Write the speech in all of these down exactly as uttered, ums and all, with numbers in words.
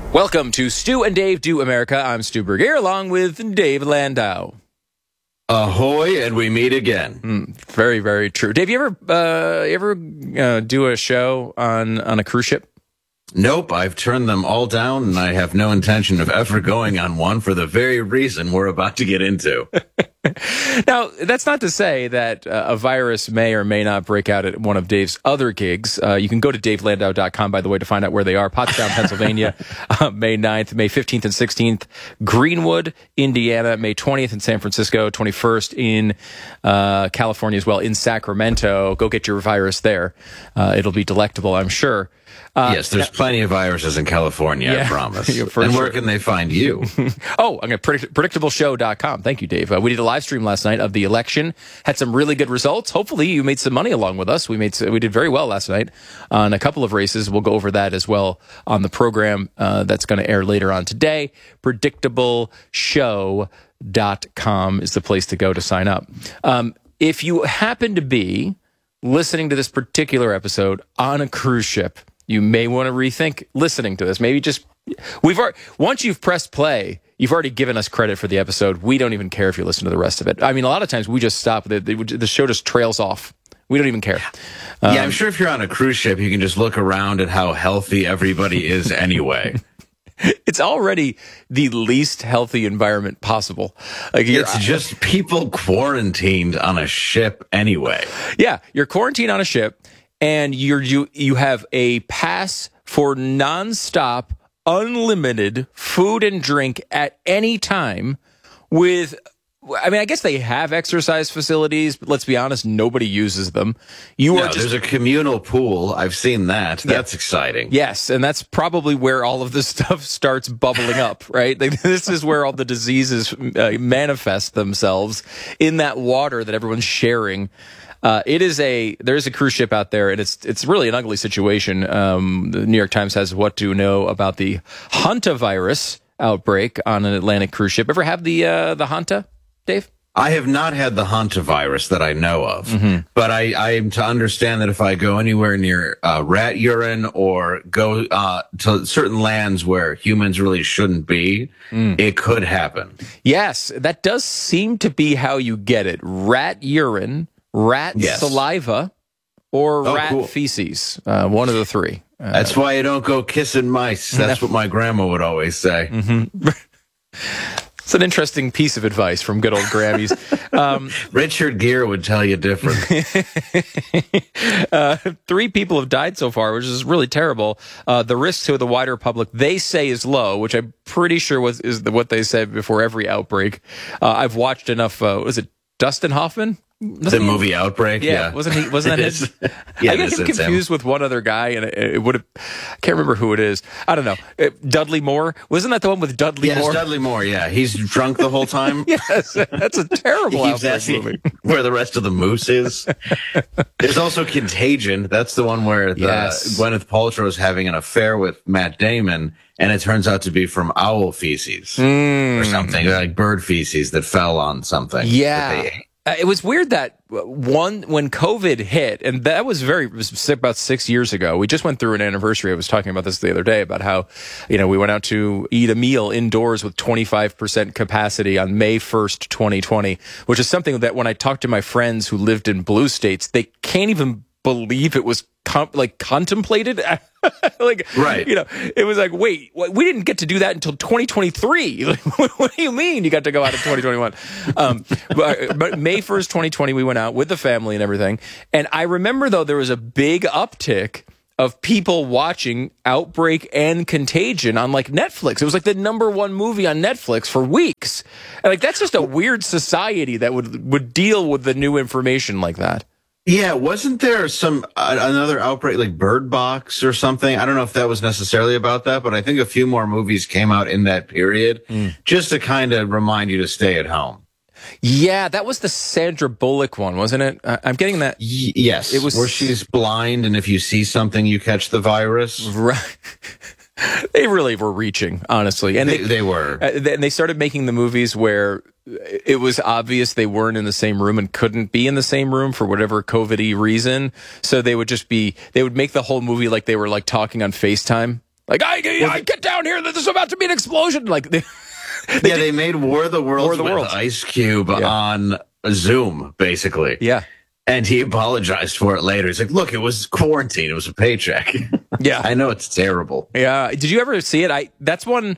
Welcome to Stu and Dave Do America. I'm Stu Bergier, along with Dave Landau. Ahoy, and we meet again. Mm, very, very true. Dave, you ever uh, you ever uh, do a show on, on a cruise ship? Nope, I've turned them all down, and I have no intention of ever going on one for the very reason we're about to get into. Now, that's not to say that uh, a virus may or may not break out at one of Dave's other gigs. Uh, you can go to dave landau dot com, by the way, to find out where they are. Pottstown, Pennsylvania, uh, May ninth, May fifteenth and sixteenth. Greenwood, Indiana, May twentieth in San Francisco, twenty-first in uh, California as well, in Sacramento. Go get your virus there. Uh, it'll be delectable, I'm sure. Uh, yes, there's now, plenty of viruses in California, yeah, I promise. And sure. Where can they find you? oh, I'm going to predict, predictable show dot com. Thank you, Dave. Uh, we did a live stream last night of the election. Had some really good results. Hopefully, you made some money along with us. We made we did very well last night on a couple of races. We'll go over that as well on the program uh, that's going to air later on today. predictable show dot com is the place to go to sign up. Um, if you happen to be listening to this particular episode on a cruise ship, you may want to rethink listening to this. Maybe just we've already, once you've pressed play, you've already given us credit for the episode. We don't even care if you listen to the rest of it. I mean, a lot of times we just stop. The, the, the show just trails off. We don't even care. Um, yeah, I'm sure if you're on a cruise ship, you can just look around at how healthy everybody is anyway. It's already the least healthy environment possible. Like it's just people quarantined on a ship anyway. Yeah, you're quarantined on a ship. And you're, you you have a pass for nonstop, unlimited food and drink at any time with, I mean, I guess they have exercise facilities, but let's be honest, nobody uses them. You no, are just, there's a communal pool. I've seen that. That's yeah. exciting. Yes, and that's probably where all of this stuff starts bubbling up, right? Like, this is where all the diseases uh, manifest themselves, in that water that everyone's sharing. Uh, it is a there's a cruise ship out there, and it's it's really an ugly situation. Um, the New York Times has what to know about the hantavirus outbreak on an Atlantic cruise ship. Ever have the uh, the hanta, Dave? I have not had the hantavirus that I know of, mm-hmm. but I, I am to understand that if I go anywhere near uh, rat urine or go uh, to certain lands where humans really shouldn't be, mm. it could happen. Yes, that does seem to be how you get it. Rat urine. Rat yes. saliva or oh, rat cool. feces, uh, one of the three. Uh, That's why you don't go kissing mice. That's what my grandma would always say. Mm-hmm. It's an interesting piece of advice from good old Grammys. Um, Richard Gere would tell you different. uh, three people have died so far, which is really terrible. Uh, the risk to the wider public, they say, is low, which I'm pretty sure was is the, what they said before every outbreak. Uh, I've watched enough. Uh, was it Dustin Hoffman? Wasn't the he, movie Outbreak, yeah, yeah. wasn't he? Wasn't that his? yeah, I get him confused him. with one other guy, and it, it would have. I can't remember who it is. I don't know. It, Dudley Moore, wasn't that the one with Dudley yes, Moore? Yes, Dudley Moore. Yeah, he's drunk the whole time. Yes, that's a terrible Outbreak movie. Where the rest of the moose is. There's also Contagion. That's the one where the, yes. Gwyneth Paltrow is having an affair with Matt Damon, and it turns out to be from owl feces mm. or something, like bird feces that fell on something. Yeah. Uh, it was weird that one when COVID hit, and that was very it was about six years ago. We just went through an anniversary. I was talking about this the other day about how, you know, we went out to eat a meal indoors with twenty-five percent capacity on May first, twenty twenty, which is something that when I talk to my friends who lived in blue states, they can't even believe it was com- like contemplated. Like, right. You know, it was like, wait, we didn't get to do that until twenty twenty-three. Like, what do you mean you got to go out in twenty twenty-one? Um, but, but May first, twenty twenty, we went out with the family and everything. And I remember, though, there was a big uptick of people watching Outbreak and Contagion on, like, Netflix. It was like the number one movie on Netflix for weeks. And, like, that's just a weird society that would would deal with the new information like that. Yeah, wasn't there some uh, another outbreak like Bird Box or something? I don't know if that was necessarily about that, but I think a few more movies came out in that period mm. just to kind of remind you to stay at home. Yeah, that was the Sandra Bullock one, wasn't it? Uh, I'm getting that. Y- yes, it was where she's blind, and if you see something, you catch the virus. Right. They really were reaching, honestly, and they, they, they were. Uh, and they started making the movies where it was obvious they weren't in the same room and couldn't be in the same room for whatever COVID-y reason. So they would just be, they would make the whole movie like they were like talking on FaceTime. Like, I, I get down here, there's about to be an explosion. Like, they, they yeah, they made War of the Worlds War of the with Worlds. Ice Cube yeah. on Zoom, basically. Yeah. And he apologized for it later. He's like, look, it was quarantine. It was a paycheck. Yeah. I know it's terrible. Yeah. Did you ever see it? I That's one,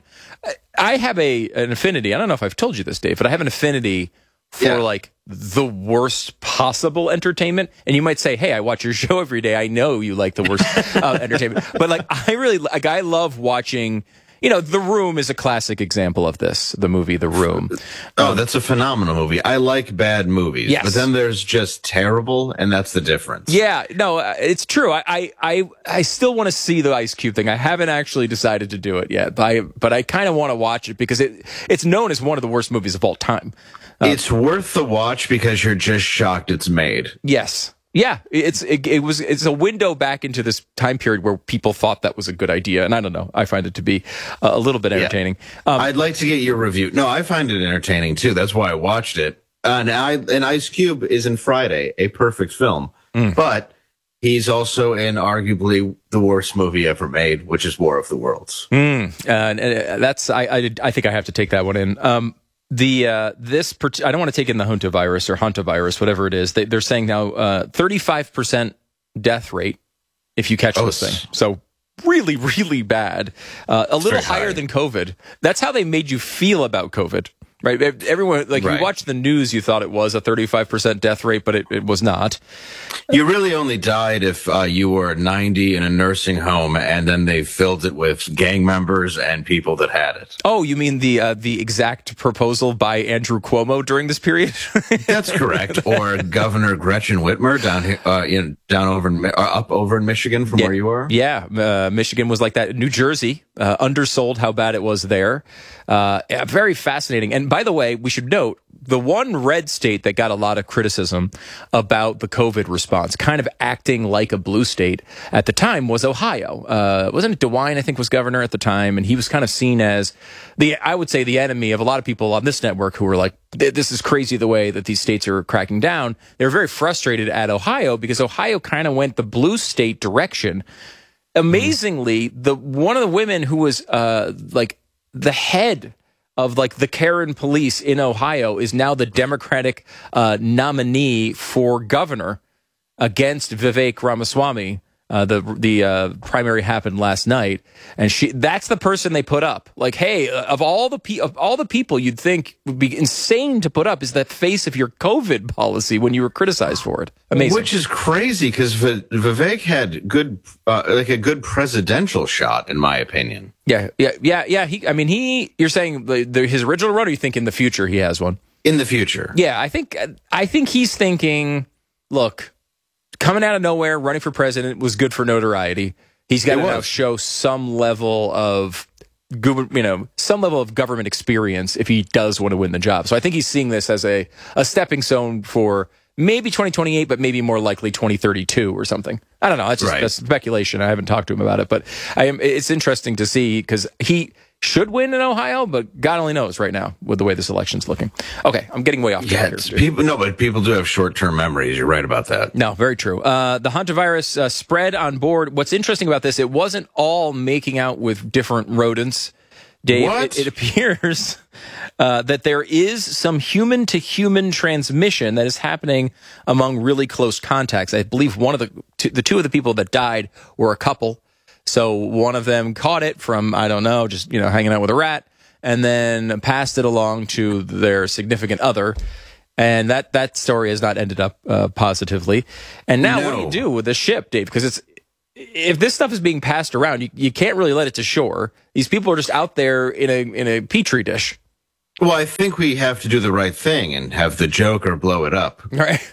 I have a an affinity. I don't know if I've told you this, Dave, but I have an affinity for yeah. like the worst possible entertainment. And you might say, hey, I watch your show every day. I know you like the worst uh, entertainment. But like, I really, like, I love watching... You know, The Room is a classic example of this, the movie The Room. Oh, that's a phenomenal movie. I like bad movies. Yes. But then there's just terrible, and that's the difference. Yeah, no, it's true. I I, I, I still want to see the Ice Cube thing. I haven't actually decided to do it yet, but I, but I kind of want to watch it because it it's known as one of the worst movies of all time. Uh, it's worth the watch because you're just shocked it's made. Yes. Yeah, it's it, it was it's a window back into this time period where people thought that was a good idea, and I don't know. I find it to be uh, a little bit entertaining. Yeah. Um, I'd like to get your review. No, I find it entertaining too. That's why I watched it. Uh, and I and Ice Cube is in Friday, a perfect film, mm. but he's also in arguably the worst movie ever made, which is War of the Worlds. Mm. Uh, and, and that's I, I I think I have to take that one in. Um, The uh, this I don't want to take in the hantavirus or hantavirus, whatever it is. They, they're saying now uh, thirty-five percent death rate if you catch oh, this thing. So really, really bad. Uh, a little higher high. than COVID. That's how they made you feel about COVID. Right, everyone like right. you watched the news, you thought it was a thirty-five percent death rate, but it, it was not. You really only died if uh, you were ninety in a nursing home, and then they filled it with gang members and people that had it. Oh, you mean the uh, the exact proposal by Andrew Cuomo during this period? That's correct. Or Governor Gretchen Whitmer down here, uh, in down over in, uh, up over in Michigan from yeah, where you are. Yeah, uh, Michigan was like that. New Jersey uh, undersold how bad it was there. Uh, yeah, very fascinating. And by the way, we should note the one red state that got a lot of criticism about the COVID response, kind of acting like a blue state at the time, was Ohio. Uh, wasn't it DeWine, I think, was governor at the time, and he was kind of seen as the, I would say, the enemy of a lot of people on this network who were like, this is crazy the way that these states are cracking down. They were very frustrated at Ohio because Ohio kind of went the blue state direction. Amazingly, the one of the women who was uh, like the head of like the Karen police in Ohio is now the Democratic uh, nominee for governor against Vivek Ramaswamy. Uh, the the uh, primary happened last night, and she that's the person they put up. Like, hey, of all the pe- of all the people you'd think would be insane to put up is that face of your COVID policy when you were criticized for it. Amazing, which is crazy because v- Vivek had good uh, like a good presidential shot, in my opinion. Yeah, yeah, yeah, yeah. He, I mean, he. You're saying the, the, his original run, or you think in the future he has one? In the future, yeah. I think I think he's thinking, look. Coming out of nowhere, running for president was good for notoriety. He's got to now show some level of, you know, some level of government experience if he does want to win the job. So I think he's seeing this as a, a stepping stone for maybe twenty twenty-eight, but maybe more likely twenty thirty-two or something. I don't know. That's just right. That's speculation. I haven't talked to him about it, but I am. It's interesting to see because he should win in Ohio, but God only knows right now with the way this election's looking. Okay, I'm getting way off track yeah, here. People, no, but people do have short-term memories. You're right about that. No, very true. Uh, the hantavirus uh, spread on board. What's interesting about this, it wasn't all making out with different rodents. Dave, what? It, it appears uh, that there is some human-to-human transmission that is happening among really close contacts. I believe one of the two, the two of the people that died were a couple. So one of them caught it from, I don't know, just, you know, hanging out with a rat, and then passed it along to their significant other. And that, that story has not ended up uh, positively. And now no. what do you do with the ship, Dave? Because it's, if this stuff is being passed around, you, you can't really let it to shore. These people are just out there in a in a petri dish. Well, I think we have to do the right thing and have the Joker blow it up. Right.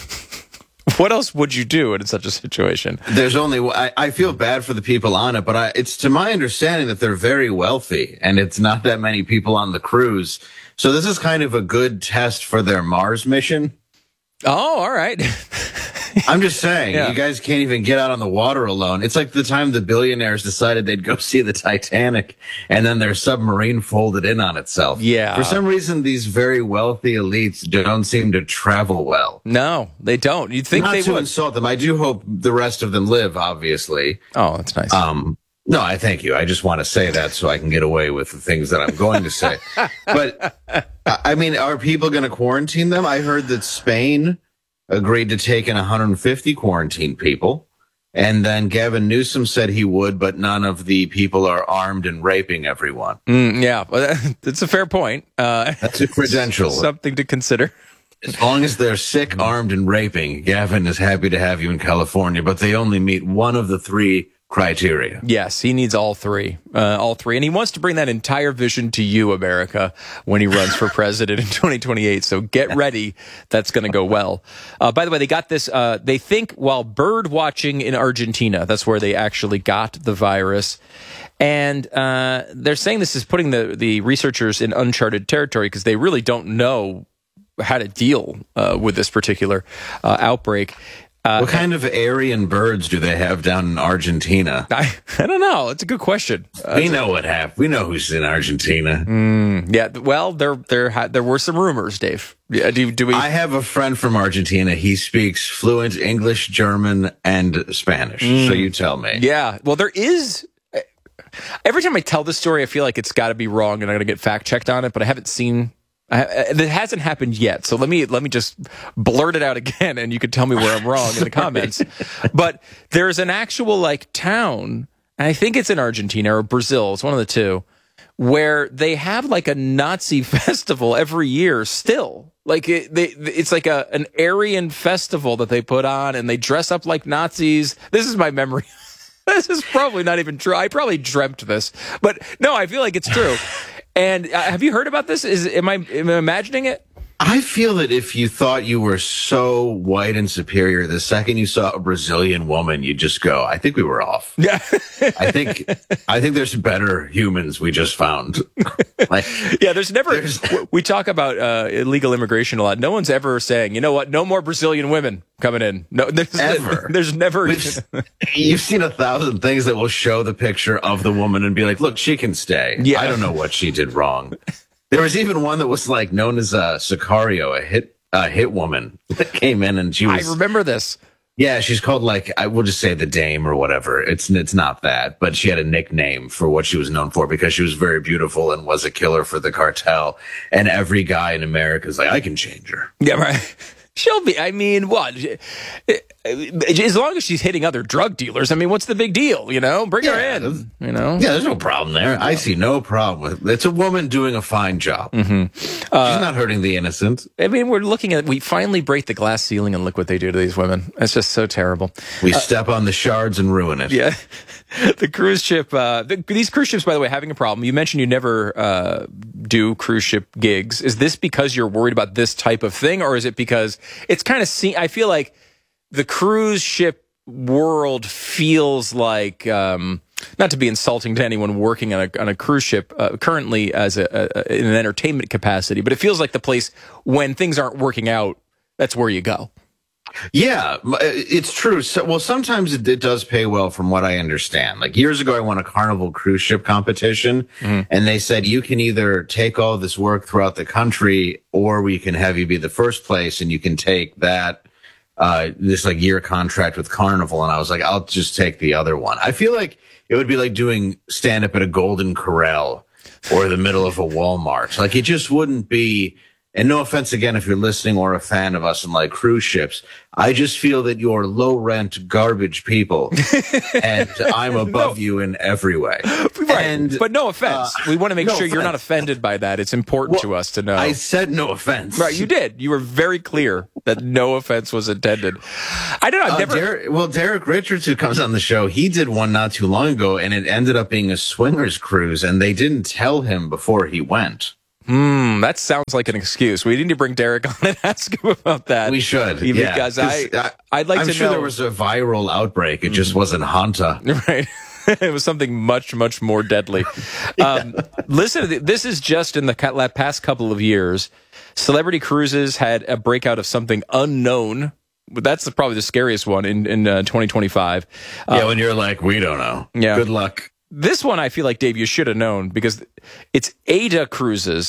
What else would you do in such a situation? There's only, I, I feel bad for the people on it, but I, it's to my understanding that they're very wealthy and it's not that many people on the cruise. So this is kind of a good test for their Mars mission. Oh, all right. I'm just saying, yeah. You guys can't even get out on the water alone. It's like the time the billionaires decided they'd go see the Titanic and then their submarine folded in on itself. Yeah. For some reason, these very wealthy elites don't seem to travel well. No, they don't. You'd think Not they to would. insult them. I do hope the rest of them live, obviously. Oh, that's nice. Um, No, I thank you. I just want to say that so I can get away with the things that I'm going to say. But, I mean, are people going to quarantine them? I heard that Spain agreed to take in one hundred fifty quarantine people. And then Gavin Newsom said he would, but none of the people are armed and raping everyone. Mm, yeah, well, that's a fair point. Uh, That's a credential. Something to consider. As long as they're sick, armed, and raping, Gavin is happy to have you in California, but they only meet one of the three criteria. Yes, he needs all three, uh, all three. And he wants to bring that entire vision to you, America, when he runs for president in twenty twenty-eight. So get ready. That's going to go well. Uh, by the way, they got this, uh, they think while bird watching in Argentina, that's where they actually got the virus. And uh, they're saying this is putting the, the researchers in uncharted territory because they really don't know how to deal uh, with this particular uh, outbreak. Uh, what kind of Aryan birds do they have down in Argentina? I, I don't know. It's a good question. Uh, we know what happened. We know who's in Argentina. Mm, yeah. Well, there there there were some rumors, Dave. Yeah, do, do we? I have a friend from Argentina. He speaks fluent English, German, and Spanish. Mm, so you tell me. Yeah. Well, there is. Every time I tell this story, I feel like it's got to be wrong, and I'm going to get fact checked on it. But I haven't seen. I, it hasn't happened yet, so let me let me just blurt it out again, and you can tell me where I'm wrong in the comments. But there's an actual like town, and I think it's in Argentina or Brazil, it's one of the two, where they have like a Nazi festival every year still. Like it, they, it's like a an Aryan festival that they put on, and they dress up like Nazis. This is my memory. This is probably not even true. I probably dreamt this, but no, I feel like it's true. And uh, have you heard about this? Is am I, am I imagining it? I feel that if you thought you were so white and superior, the second you saw a Brazilian woman, you'd just go, I think we were off. Yeah. I think I think there's better humans we just found. Like, yeah, there's never, there's, we talk about uh, illegal immigration a lot. No one's ever saying, you know what, no more Brazilian women coming in. No, there's, ever. There's never. You've seen a thousand things that will show the picture of the woman and be like, look, she can stay. Yeah. I don't know what she did wrong. There was even one that was like known as uh, Sicario, a hit uh, hit woman that came in and she was. I remember this. Yeah, she's called like I will just say the Dame or whatever. It's it's not that, but she had a nickname for what she was known for because she was very beautiful and was a killer for the cartel. And every guy in America is like, I can change her. Yeah, right. She'll be. I mean, what? As long as she's hitting other drug dealers, I mean, what's the big deal? You know, bring yeah, her in. You know, yeah, there's no problem there. I see no problem with it. It's a woman doing a fine job. Mm-hmm. Uh, she's not hurting the innocent. I mean, we're looking at. We finally break the glass ceiling and look what they do to these women. It's just so terrible. We uh, step on the shards and ruin it. Yeah. The cruise ship, uh, the, these cruise ships, by the way, having a problem. You mentioned you never uh, do cruise ship gigs. Is this because you're worried about this type of thing, or is it because it's kind of seen? I feel like the cruise ship world feels like, um, not to be insulting to anyone working on a on a cruise ship uh, currently as a, a in an entertainment capacity, but it feels like the place when things aren't working out, that's where you go. Yeah, it's true. So, well, sometimes it, it does pay well from what I understand. Like years ago, I won a Carnival cruise ship competition mm-hmm. and they said you can either take all this work throughout the country or we can have you be the first place and you can take that, uh, this like year contract with Carnival. And I was like, I'll just take the other one. I feel like it would be like doing stand up at a Golden Corral or the middle of a Walmart. Like it just wouldn't be. And no offense again, if you're listening or a fan of us and like cruise ships, I just feel that you're low rent garbage people and I'm above no. you in every way. Right. And, but no offense. Uh, we want to make no sure offense. You're not offended by that. It's important well, to us to know. I said no offense. Right. You did. You were very clear that no offense was intended. I don't know. I've uh, never. Derek, well, Derek Richards, who comes on the show, he did one not too long ago and it ended up being a swingers cruise and they didn't tell him before he went. Hmm, that sounds like an excuse. We need to bring Derek on and ask him about that. We should, Even yeah. Because I, I'd like I'm to sure know. there was a viral outbreak. It mm-hmm. just wasn't Hanta. Right. It was something much, much more deadly. yeah. um, listen, this is just in the past couple of years. Celebrity Cruises had a breakout of something unknown. That's probably the scariest one in, in uh, twenty twenty-five. Yeah, uh, when you're like, we don't know. Yeah. Good luck. This one, I feel like, Dave, you should have known because it's Ada Cruises,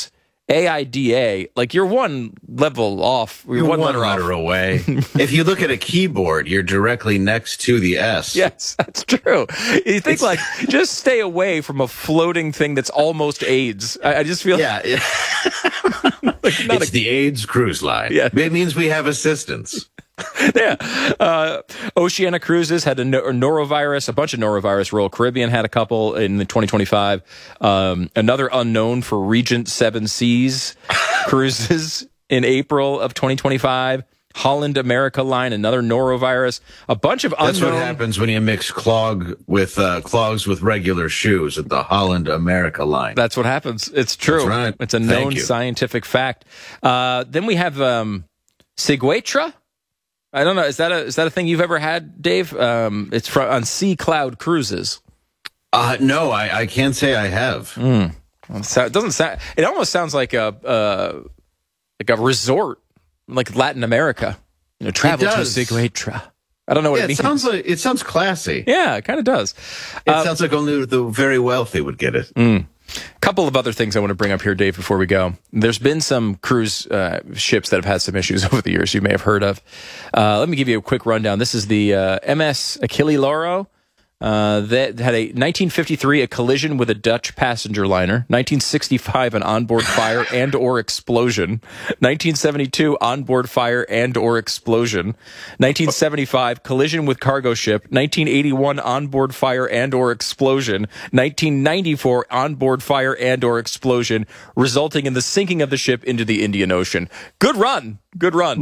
A I D A, like you're one level off. You're, You're one, one letter, letter off. away. If you look at a keyboard, you're directly next to the S. Yes, that's true. You think it's, like, just stay away from a floating thing that's almost AIDS. I, I just feel yeah. yeah. like it's a, the AIDS cruise line. Yeah. It means we have assistance. Yeah. Uh, Oceania Cruises had a, no- a norovirus, a bunch of norovirus. Royal Caribbean had a couple in the twenty twenty-five. Um, another unknown for Regent Seven Seas Cruises in April of twenty twenty-five. Holland America Line, another norovirus. A bunch of unknown. That's what happens when you mix clog with uh, clogs with regular shoes at the Holland America Line. That's what happens. It's true. That's right. It's a Thank known you. scientific fact. Uh, then we have um, Ciguetra. I don't know. Is that a is that a thing you've ever had, Dave? Um, it's from on Sea Cloud Cruises. Uh, no, I, I can't say I have. Mm. It doesn't sound. It almost sounds like a uh, like a resort, like Latin America. You know, travel to Ciguetra. I don't know what yeah, it means. It sounds like it sounds classy. Yeah, it kind of does. It uh, sounds like only the very wealthy would get it. Mm. Couple of other things I want to bring up here, Dave, before we go. There's been some cruise uh, ships that have had some issues over the years you may have heard of. Uh, let me give you a quick rundown. This is the uh, M S Achille Lauro. Uh, that had a nineteen fifty-three, a collision with a Dutch passenger liner. nineteen sixty-five, an onboard fire and or explosion. nineteen seventy-two, onboard fire and or explosion. nineteen seventy-five, collision with cargo ship. nineteen eighty-one, onboard fire and or explosion. nineteen ninety-four, onboard fire and or explosion, resulting in the sinking of the ship into the Indian Ocean. Good run. Good run.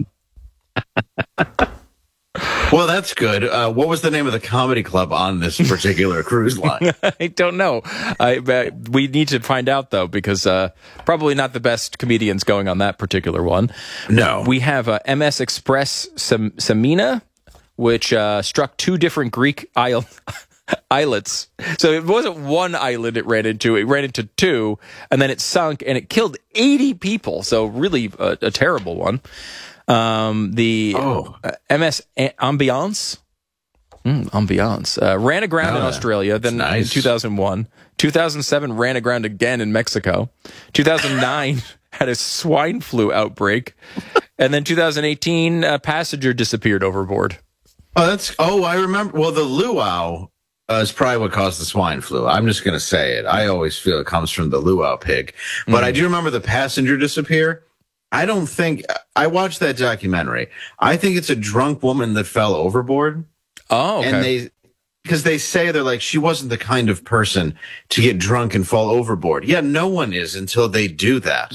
Well, that's good. Uh, what was the name of the comedy club on this particular cruise line? I don't know. I, uh, we need to find out, though, because uh, probably not the best comedians going on that particular one. No. We have uh, M S Express Sam- Samina, which uh, struck two different Greek isle- islets. So it wasn't one island it ran into. It ran into two, and then it sunk, and it killed eighty people. So really a, a terrible one. Um, the oh. uh, M S Ambiance, mm, Ambiance uh, ran aground oh, in Australia. Then nice. in two thousand one, two thousand seven ran aground again in Mexico. two thousand nine had a swine flu outbreak, and then two thousand eighteen, a passenger disappeared overboard. Oh, that's oh, I remember. Well, the luau uh, is probably what caused the swine flu. I'm just going to say it. I always feel it comes from the luau pig, but mm. I do remember the passenger disappear. I don't think I watched that documentary. I think it's a drunk woman that fell overboard. Oh, okay. And they, because they say they're like, she wasn't the kind of person to get drunk and fall overboard. Yeah, no one is until they do that.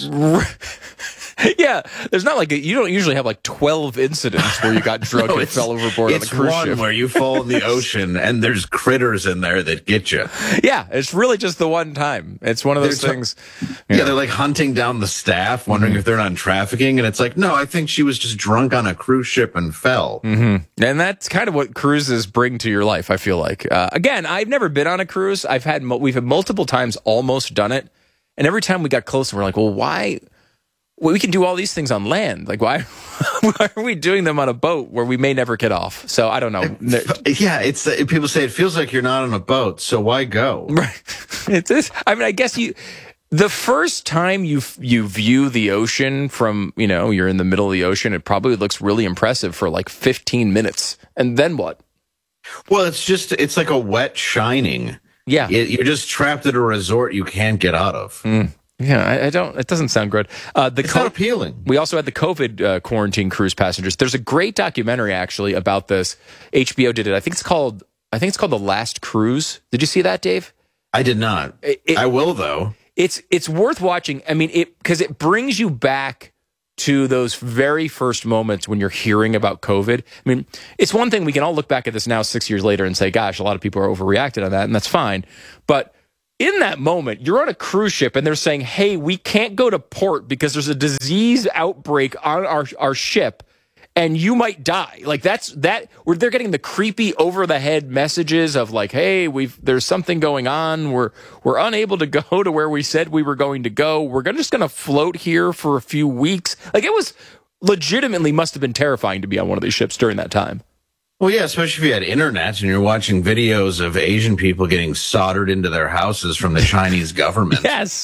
Yeah, there's not like a, you don't usually have like twelve incidents where you got drunk no, and fell overboard on a cruise one ship. Where you fall in the ocean and there's critters in there that get you. Yeah, it's really just the one time. It's one of those they're things. T- yeah, know. They're like hunting down the staff, wondering mm-hmm. if they're not trafficking, and it's like, no, I think she was just drunk on a cruise ship and fell. Mm-hmm. And that's kind of what cruises bring to your life. I feel like. Uh, again, I've never been on a cruise. I've had we've had multiple times almost done it, and every time we got closer, we're like, well, why? Well, we can do all these things on land. Like, why, why are we doing them on a boat where we may never get off? So I don't know. Yeah, it's uh, people say it feels like you're not on a boat, so why go? Right. It's, it's. I mean, I guess you. The first time you you view the ocean from, you know, you're in the middle of the ocean, it probably looks really impressive for like fifteen minutes, and then what? Well, it's just it's like a wet shining. Yeah, it, you're just trapped at a resort you can't get out of. Mm. Yeah, I, I don't. It doesn't sound good. Uh, the it's co- not appealing. We also had the COVID uh, quarantine cruise passengers. There's a great documentary actually about this. H B O did it. I think it's called. I think it's called The Last Cruise. Did you see that, Dave? I did not. It, it, I will though. It's it's worth watching. I mean, it because it brings you back to those very first moments when you're hearing about COVID. I mean, it's one thing we can all look back at this now six years later and say, "Gosh, a lot of people are overreacted on that," and that's fine, but. In that moment, you're on a cruise ship and they're saying, hey, we can't go to port because there's a disease outbreak on our, our ship and you might die. Like that's that where they're getting the creepy over the head messages of like, hey, we've there's something going on. We're we're unable to go to where we said we were going to go. We're gonna, just going to float here for a few weeks. Like it was legitimately must have been terrifying to be on one of these ships during that time. Well, yeah, especially if you had internet and you're watching videos of Asian people getting soldered into their houses from the Chinese government. Yes.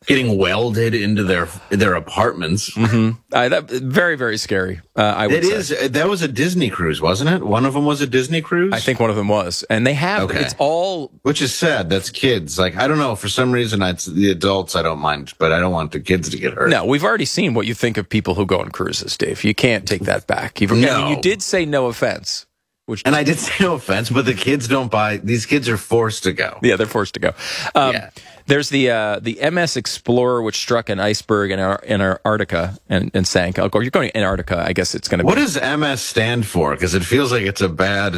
getting welded into their their apartments. Mm-hmm. Uh, that very very scary. Uh, I would it say. is. That was a Disney cruise, wasn't it? One of them was a Disney cruise. I think one of them was, and they have. Okay. It's all, which is sad. That's kids. Like I don't know. For some reason, it's the adults I don't mind, but I don't want the kids to get hurt. No, we've already seen what you think of people who go on cruises, Dave. You can't take that back. You've, no. I mean, you did say no offense. Which, and I did say no offense, but the kids don't buy. These kids are forced to go. Yeah, they're forced to go. Um, yeah. There's the uh, the M S Explorer, which struck an iceberg in, Ar- in Antarctica and, and sank. I'll go, you're going to Antarctica, I guess it's going to be. What does M S stand for? Because it feels like it's a bad.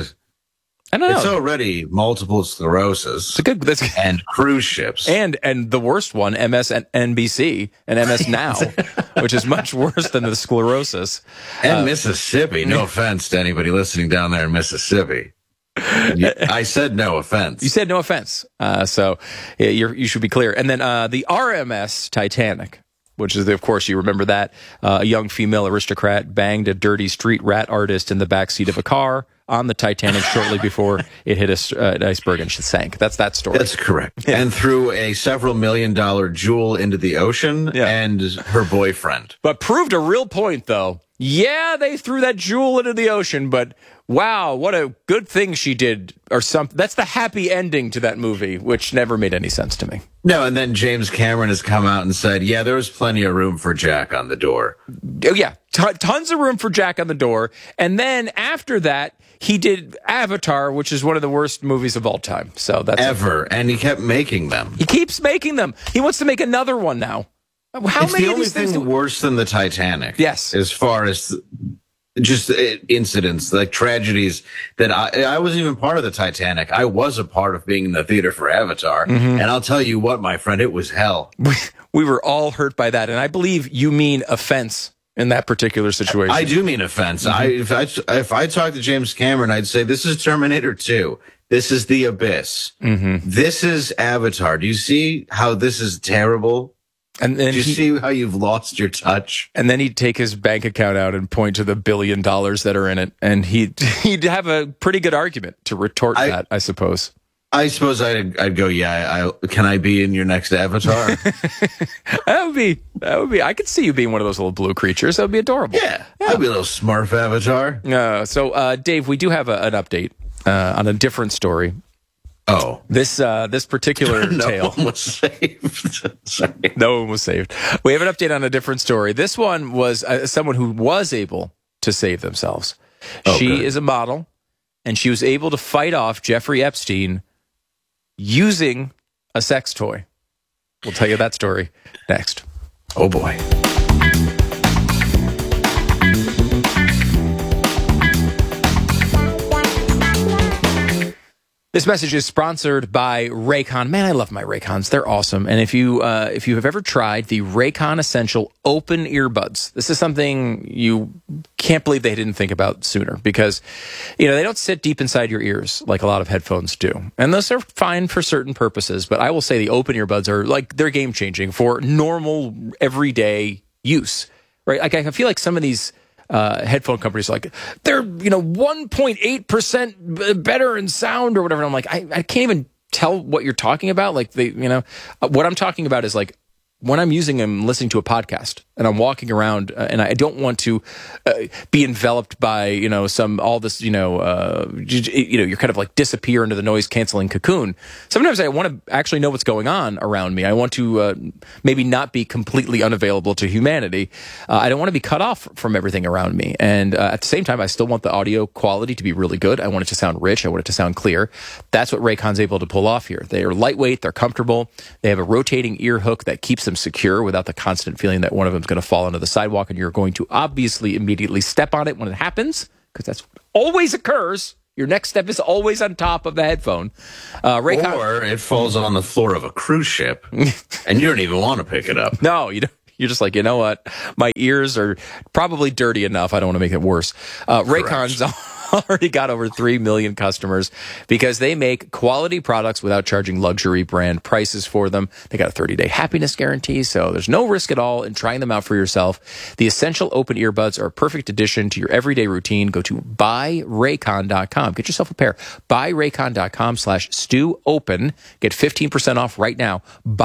I don't know. It's already multiple sclerosis. It's a good. That's, and cruise ships. And and the worst one, M S N B C and M S Now, which is much worse than the sclerosis. And uh, Mississippi. No offense to anybody listening down there in Mississippi. You, I said no offense. You said no offense. Uh, so yeah, you're, you should be clear. And then uh, the R M S Titanic, which is, the, of course, you remember that. Uh, a young female aristocrat banged a dirty street rat artist in the backseat of a car on the Titanic shortly before it hit a, uh, an iceberg and she sank. That's that story. That's correct. Yeah. And threw a several million dollar jewel into the ocean yeah. and her boyfriend. But proved a real point, though. Yeah, they threw that jewel into the ocean, but wow, what a good thing she did, or something. That's the happy ending to that movie, which never made any sense to me. No, and then James Cameron has come out and said, yeah, there was plenty of room for Jack on the door. Oh, yeah, T- tons of room for Jack on the door. And then after that, he did Avatar, which is one of the worst movies of all time. So that's Ever. A- and he kept making them. He keeps making them. He wants to make another one now. How it's many the of only these thing things do- worse than the Titanic. Yes. As far as just incidents, like tragedies that I, I wasn't even part of the Titanic. I was a part of being in the theater for Avatar. Mm-hmm. And I'll tell you what, my friend, it was hell. We, we were all hurt by that. And I believe you mean offense in that particular situation. I do mean offense. Mm-hmm. I, if I, if I talked to James Cameron, I'd say, this is Terminator two. This is The Abyss. Mm-hmm. This is Avatar. Do you see how this is terrible? And then Do you he, see how you've lost your touch? And then he'd take his bank account out and point to the billion dollars that are in it, and he'd he'd have a pretty good argument to retort I, that, I suppose. I suppose I'd I'd go, yeah. I, can I be in your next Avatar? that would be that would be. I could see you being one of those little blue creatures. That would be adorable. Yeah, yeah. I'd be a little Smurf Avatar. Uh, so, uh, Dave, we do have a, an update uh, on a different story. Oh, this uh, this particular no tale. No one was saved. Sorry. No one was saved. We have an update on a different story. This one was uh, someone who was able to save themselves. Oh, she good. is a model, and she was able to fight off Jeffrey Epstein using a sex toy. We'll tell you that story next. Oh, boy. This message is sponsored by Raycon. Man, I love my Raycons. They're awesome. And if you uh, if you have ever tried the Raycon Essential Open Earbuds, this is something you can't believe they didn't think about sooner, because you know they don't sit deep inside your ears like a lot of headphones do. And those are fine for certain purposes, but I will say the Open Earbuds are like they're game changing for normal everyday use. Right? Like I feel like some of these Uh, headphone companies like they're you know one point eight percent better in sound or whatever. And I'm like I, I can't even tell what you're talking about. Like they you know uh, what I'm talking about is like when I'm using them listening to a podcast and I'm walking around uh, and I don't want to uh, be enveloped by you know some all this you know uh, you, you know you're kind of like disappear into the noise canceling cocoon. Sometimes I want to actually know what's going on around me. I want to uh, maybe not be completely unavailable to humanity. Uh, I don't want to be cut off from everything around me. And uh, at the same time, I still want the audio quality to be really good. I want it to sound rich. I want it to sound clear. That's what Raycon's able to pull off here. They are lightweight. They're comfortable. They have a rotating ear hook that keeps them secure without the constant feeling that one of them is going to fall onto the sidewalk and you're going to obviously immediately step on it when it happens, because that's what always occurs. Your next step is always on top of the headphone. Uh, Raycon- or it falls on the floor of a cruise ship and you don't even want to pick it up. No, you don't. You're just like, you know what? My ears are probably dirty enough. I don't want to make it worse. Uh, Raycon's already got over three million customers because they make quality products without charging luxury brand prices for them. They got a thirty-day happiness guarantee, so there's no risk at all in trying them out for yourself. The Essential Open Earbuds are a perfect addition to your everyday routine. Go to buy raycon dot com. Get yourself a pair. buy raycon dot com slash stew open. Get fifteen percent off right now. buy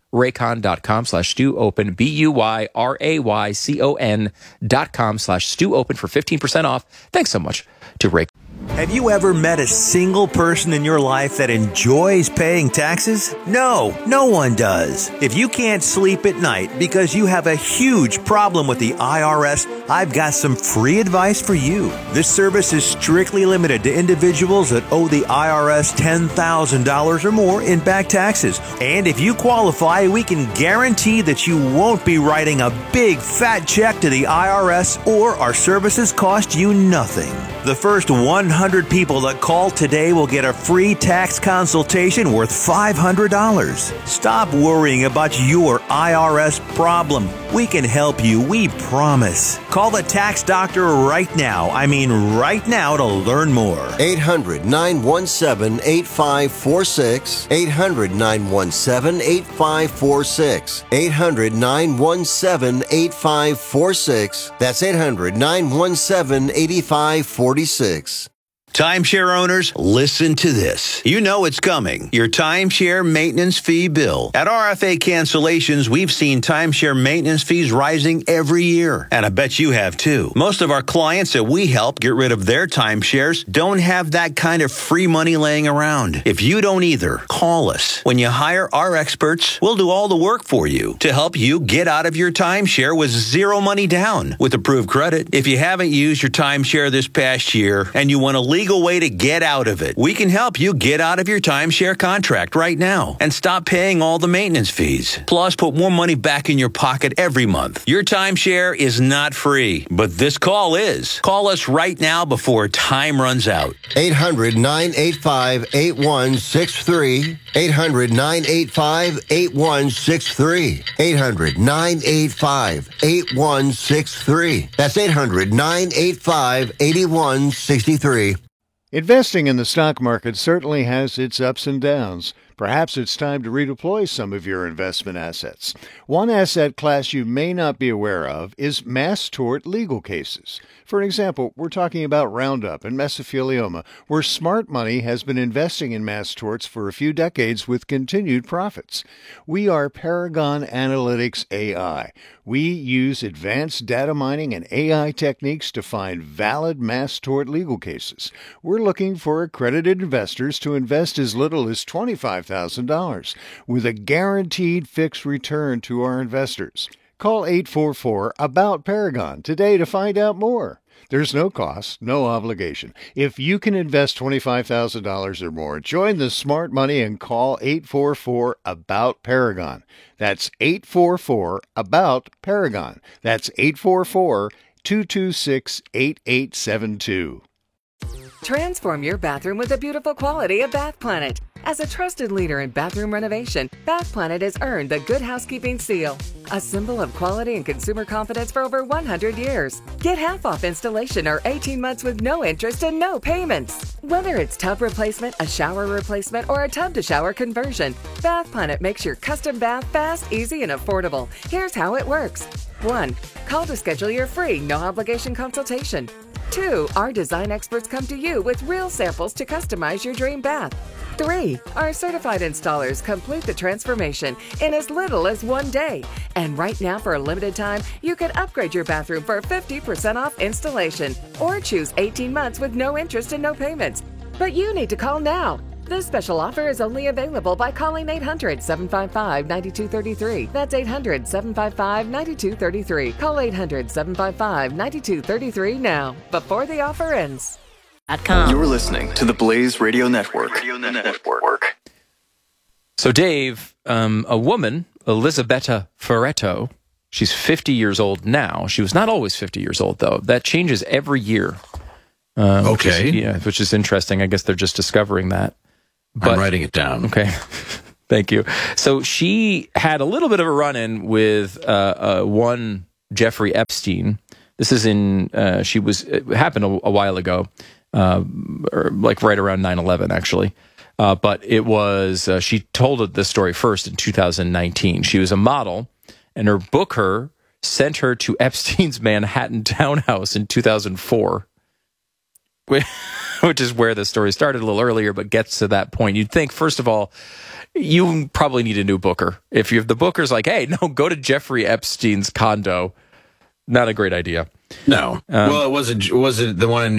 Raycon.com slash Stu Open, B U Y R A Y C O N dot com slash Stu Open for fifteen percent off. Thanks so much to Raycon. Have you ever met a single person in your life that enjoys paying taxes? No, no one does. If you can't sleep at night because you have a huge problem with the I R S, I've got some free advice for you. This service is strictly limited to individuals that owe the I R S ten thousand dollars or more in back taxes. And if you qualify, we can guarantee that you won't be writing a big fat check to the I R S, or our services cost you nothing. The first one hundred people that call today will get a free tax consultation worth five hundred dollars. Stop worrying about your I R S problem. We can help you, we promise. Call the tax doctor right now. I mean right now to learn more. eight hundred, nine one seven, eight five four six. eight hundred, nine one seven, eight five four six. eight hundred, nine one seven, eight five four six. That's eight hundred, nine one seven, eight five four six. Timeshare owners, listen to this. You know it's coming. Your timeshare maintenance fee bill. At R F A Cancellations, we've seen timeshare maintenance fees rising every year. And I bet you have too. Most of our clients that we help get rid of their timeshares don't have that kind of free money laying around. If you don't either, call us. When you hire our experts, we'll do all the work for you to help you get out of your timeshare with zero money down with approved credit. If you haven't used your timeshare this past year and you want to leave legal way to get out of it, we can help you get out of your timeshare contract right now and stop paying all the maintenance fees. Plus, put more money back in your pocket every month. Your timeshare is not free, but this call is. Call us right now before time runs out. eight hundred, nine eight five, eight one six three. eight hundred, nine eight five, eight one six three. eight hundred, nine eight five, eight one six three. That's eight hundred, nine eight five, eight one six three. Investing in the stock market certainly has its ups and downs. Perhaps it's time to redeploy some of your investment assets. One asset class you may not be aware of is mass tort legal cases. For example, we're talking about Roundup and mesothelioma, where smart money has been investing in mass torts for a few decades with continued profits. We are Paragon Analytics A I. We use advanced data mining and A I techniques to find valid mass tort legal cases. We're looking for accredited investors to invest as little as twenty-five thousand dollars with a guaranteed fixed return to our investors. Call eight four four, A B O U T, Paragon today to find out more. There's no cost, no obligation. If you can invest twenty-five thousand dollars or more, join the smart money and call eight four four, A B O U T, Paragon. That's eight four four, A B O U T, Paragon. That's eight four four, two two six, eight eight seven two. Transform your bathroom with the beautiful quality of Bath Planet. As a trusted leader in bathroom renovation, Bath Planet has earned the Good Housekeeping seal, a symbol of quality and consumer confidence for over one hundred years. Get half off installation or eighteen months with no interest and no payments. Whether it's tub replacement, a shower replacement, or a tub-to-shower conversion, Bath Planet makes your custom bath fast, easy, and affordable. Here's how it works. one. Call to schedule your free, no-obligation consultation. two. Our design experts come to you with real samples to customize your dream bath. three. Our certified installers complete the transformation in as little as one day. And right now, for a limited time, you can upgrade your bathroom for fifty percent off installation or choose eighteen months with no interest and no payments. But you need to call now. This special offer is only available by calling eight hundred, seven five five, nine two three three. That's eight hundred, seven five five, nine two three three. Call eight hundred, seven five five, nine two three three now, before the offer ends. You're listening to the Blaze Radio Network. Radio Network. So, Dave, um, a woman, Elisabetta Ferretto, she's fifty years old now. She was not always fifty years old, though. That changes every year. Uh, okay. Which is, yeah, which is interesting. I guess they're just discovering that. But, I'm writing it down. Okay. Thank you. So she had a little bit of a run-in with uh, uh, one Jeffrey Epstein. This is in, uh, she was, it happened a, a while ago, uh, or like right around nine eleven, actually. Uh, but it was, uh, she told this story first in two thousand nineteen. She was a model, and her booker sent her to Epstein's Manhattan townhouse in two thousand four. which is where the story started a little earlier, but gets to that point. You'd think, first of all, you probably need a new booker. If you have the booker's like, hey, no, go to Jeffrey Epstein's condo, not a great idea. No. Um, well, it wasn't. Was it the one in